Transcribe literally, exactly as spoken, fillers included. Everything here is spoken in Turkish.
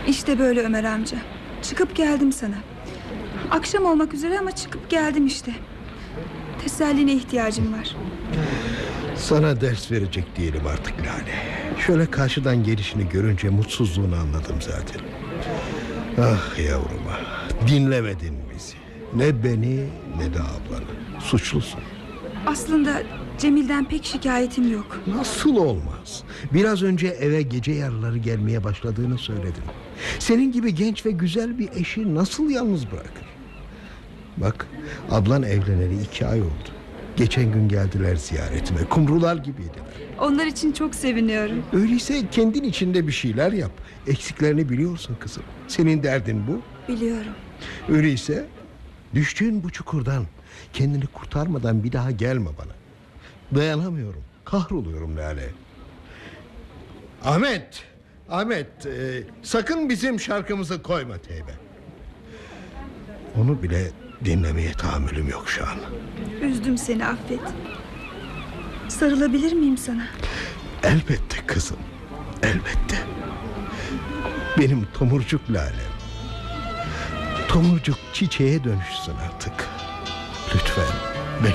İşte böyle Ömer amca. Çıkıp geldim sana. Akşam olmak üzere ama çıkıp geldim işte. Teselline ihtiyacım var. Sana ders verecek değilim artık Lale. Şöyle karşıdan gelişini görünce mutsuzluğunu anladım zaten. Ah yavrum ah, dinlemedin bizi. Ne beni ne de ablanı. Suçlusun. Aslında Cemil'den pek şikayetim yok. Nasıl olmaz? Biraz önce eve gece yarıları gelmeye başladığını söyledin. Senin gibi genç ve güzel bir eşi nasıl yalnız bırakır? Bak, ablan evleneli iki ay oldu. Geçen gün geldiler ziyaretime. Kumrular gibiydiler. Onlar için çok seviniyorum. Öyleyse kendin içinde bir şeyler yap. Eksiklerini biliyorsun kızım. Senin derdin bu. Biliyorum. Öyleyse düştüğün bu çukurdan kendini kurtarmadan bir daha gelme bana. Dayanamıyorum. Kahroluyorum Lale. Ahmet, Ahmet, e, sakın bizim şarkımızı koyma teybe. Onu bile dinlemeye tahammülüm yok şu an. Üzdüm seni, affet. Sarılabilir miyim sana? Elbette kızım, elbette. Benim tomurcuk Lalem. Tomurcuk çiçeğe dönüşsün artık. Lütfen.